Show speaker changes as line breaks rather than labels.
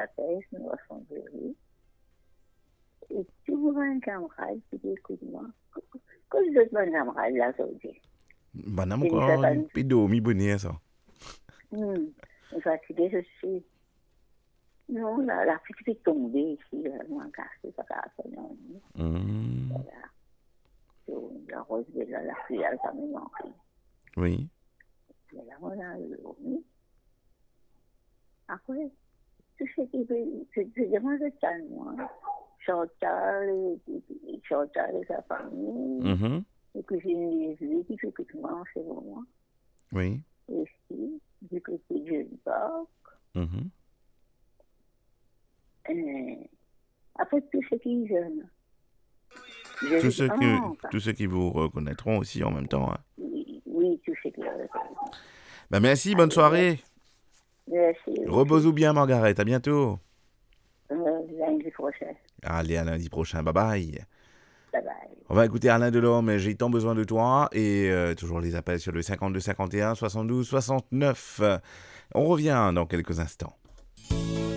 pêche, nous avons joué. Et tout un camarade qui dit, écoute-moi, quand je dis un camarade, là, ça veut dire.
Banam ko pido mi bonnie ça.
Fatigué, je suis. Non, la petite est tombée ici, moi, cassé, ça casse, non. Voilà. La rose de la filiale, ça me manque.
Oui.
Et là, on a dormi. Après, tout ce qui veut, je demande de calme, Chantal et sa famille, et que j'ai une vie qui fait que tu manges chez moi.
Oui.
Et ici, du côté de Parc. Après, tout ce qui est jeune.
Tous ceux qui vous reconnaîtront aussi en même temps. Hein.
Oui, tout ce qui est.
Ben merci, bonne soirée.
Merci.
Repose-vous bien, Margaret. À bientôt.
Lundi prochain.
Allez, à lundi prochain. Bye bye.
Bye bye.
On va écouter Alain Delorme, J'ai tant besoin de toi. Et toujours les appels sur le 52 51 72 69. On revient dans quelques instants.